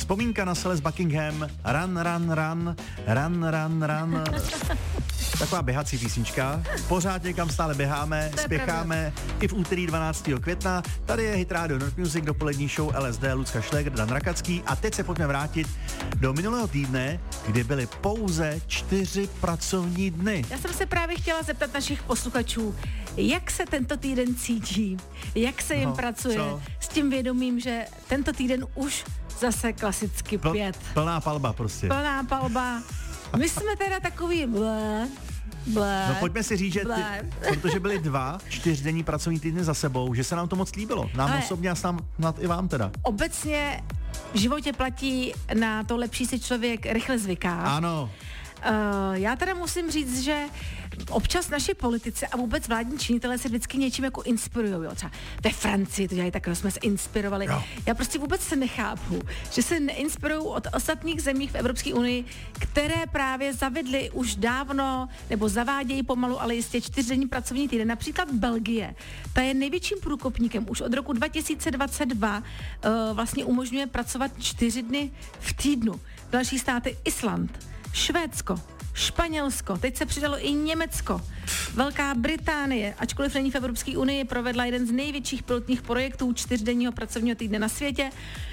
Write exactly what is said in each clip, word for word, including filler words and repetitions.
Vzpomínka na Celeste Buckingham, Run, run, run, run, run, run. Taková běhací písnička. Pořád někam stále běháme, spěcháme i v úterý dvanáctého května. Tady je Hit Radio Nord Music, dopolední show L S D, Lucka Šlegr, Dan Rakacký. A teď se pojďme vrátit do minulého týdne, kdy byly pouze čtyři pracovní dny. Já jsem se právě chtěla zeptat našich posluchačů, jak se tento týden cítí, jak se jim no, pracuje co? S tím vědomím, že tento týden už zase klasicky Pl- pět. Plná palba prostě. Plná palba. My jsme teda takový blé, blé, No pojďme si říct, že ty, protože byly dva čtyřdenní pracovní týdny za sebou, že se nám to moc líbilo. Nám Ale osobně a snad i vám teda. Obecně v životě platí, na to lepší si člověk rychle zvyká. Ano. Uh, já teda musím říct, že občas naši politici a vůbec vládní činitelé se vždycky něčím jako inspirují. Třeba ve Francii to dělají tak, jsme se inspirovali. Jo. Já prostě vůbec se nechápu, že se neinspirují od ostatních zemí v Evropské unii, které právě zavedly už dávno, nebo zavádějí pomalu, ale jistě čtyřdenní pracovní týden. Například Belgie. Ta je největším průkopníkem. Už od roku dva tisíce dvacet dva uh, vlastně umožňuje pracovat čtyři dny v týdnu. Další státy Island, Švédsko, Španělsko, teď se přidalo i Německo, Velká Británie, ačkoliv není v Evropské unii, provedla jeden z největších pilotních projektů čtyřdenního pracovního týdne na světě.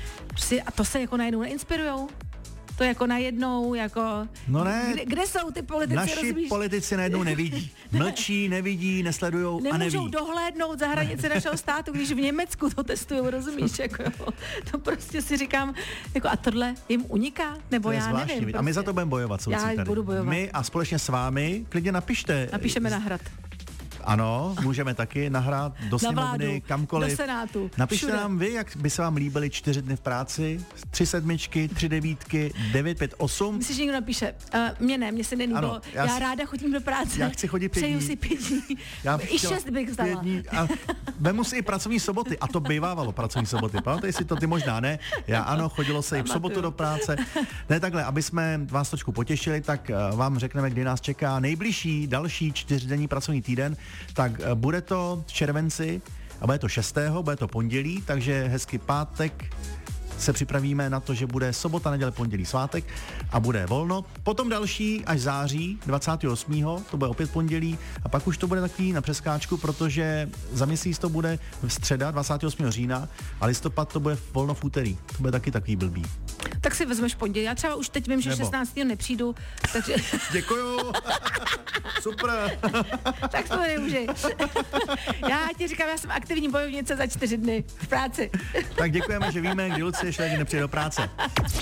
A to se jako najednou neinspirujou? To jako najednou, jako... No ne. Kde, kde jsou ty politici, Naši rozumíš? politici najednou nevidí. Mlčí, nevidí, nesledujou a neví. Nemůžou dohlédnout za hranici našeho státu, když v Německu to testujou, rozumíš? Jako, to prostě si říkám, jako a tohle jim uniká? Nebo já zvláštní, nevím. Prostě. A my prostě. za to budeme bojovat, soucí Já tady. budu bojovat. My a společně s vámi klidně napište. Napíšeme na Hrad. Ano, můžeme taky nahrát do sněmovny, kamkoliv. Do Senátu. Napište všude. nám vy, jak by se vám líbily čtyři dny v práci, tři sedmičky, tři devítky, devět, pět, osm. Myslíš, že někdo napíše? Uh, mě ne, mě se nelíbilo. Ano, já, já si, ráda chodím do práce. Já chci chodit pět Přeju dní. si pět dní. Já I šest bych vzdala. Dní a vemu si i pracovní soboty. A to bývávalo pracovní soboty. Pamatuješ si to? Ty možná ne. Já ano, chodilo se i v sobotu do práce. Ne takhle, aby jsme vás trošku potěšili, tak uh, vám řekneme, kdy nás čeká nejbližší další čtyřdenní pracovní týden. Tak uh, bude to v červenci a bude to šestého bude to pondělí, takže hezky pátek se připravíme na to, že bude sobota, neděle, pondělí, svátek a bude volno. Potom další až září, dvacátého osmého to bude opět pondělí a pak už to bude takový na přeskáčku, protože za měsíc to bude v středa, dvacátého osmého října a listopad to bude volno v úterý. To bude taky takový blbý. Tak si vezmeš pondělí. Já třeba už teď vím, že Nebo. šestnáctého nepřijdu, takže... Děkuju. Super. Tak to nemůže. Já ti říkám, já jsem aktivní bojovnice za čtyři dny v práci. Tak děkujeme, že víme, kdy Lucie Šlegr nepřijde do práce.